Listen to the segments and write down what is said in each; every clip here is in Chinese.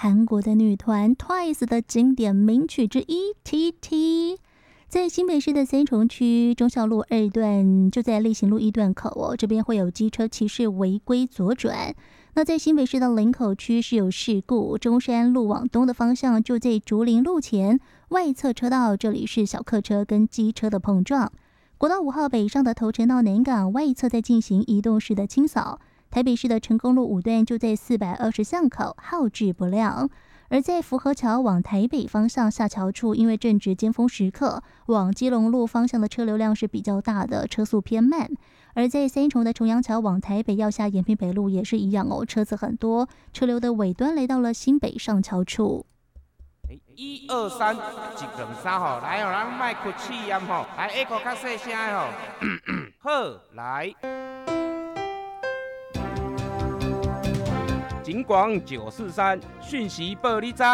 韩国的女团 TWICE 的经典名曲之一 TT。在新北市的三重区忠孝路2段，就在力行路1段口这边会有机车骑士违规左转。那在新北市的林口区是有事故，中山路往东的方向就在竹林路前外侧车道，这里是小客车跟机车的碰撞。国道5号北上的头城到南港外侧在进行移动式的清扫。台北市的成功路5段就在420巷口号志不亮。而在福和桥往台北方向下桥处，因为正值尖峰时刻，往基隆路方向的车流量是比较大的，车速偏慢。而在三重的重阳桥往台北要下延平北路也是一样车子很多，车流的尾端来到了新北上桥处。 1、2、3，1、2、3吼，来咱卖哭气音吼，来下个较细声吼，好来。警广943讯息报你知。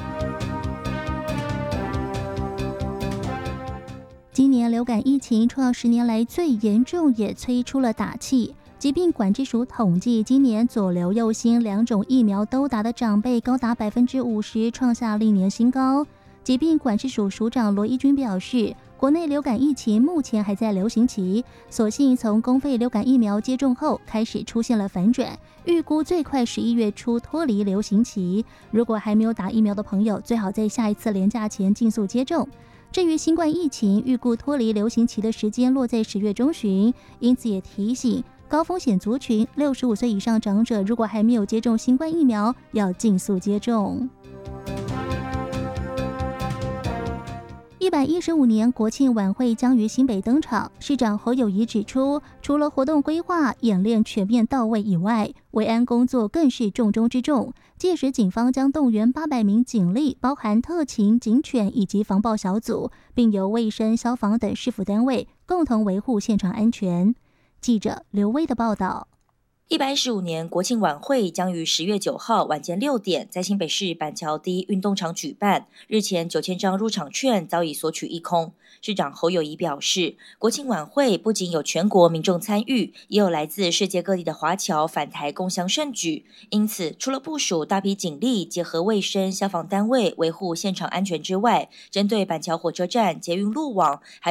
今年流感疫情创10年来最严重，也催出了打气。疾病管制署统计，今年左流右新2种疫苗都打的长辈高达50%，创下历年新高。疾病管制署署长罗一军表示，国内流感疫情目前还在流行期，所幸从公费流感疫苗接种后开始出现了反转，预估最快11月初脱离流行期。如果还没有打疫苗的朋友，最好在下一次连假前尽速接种。至于新冠疫情，预估脱离流行期的时间落在10月中旬，因此也提醒高风险族群65岁以上长者，如果还没有接种新冠疫苗，要尽速接种。115年国庆晚会将于新北登场，市长侯友宜指出，除了活动规划、演练全面到位以外，维安工作更是重中之重。届时警方将动员800名警力，包含特勤、警犬以及防暴小组，并由卫生、消防等市府单位共同维护现场安全。记者刘威的报道。 115年国庆晚会将于10月9号晚间6点在新北市板桥第一运动场举办。日前9000张入场券早已索取一空。市长侯友宜表示，国庆晚会不仅有全国民众参与，也有来自世界各地的华侨返台共襄盛举。因此，除了部署大批警力，结合卫生、消防单位维护现场安全之外，针对板桥火车站、捷运路网，还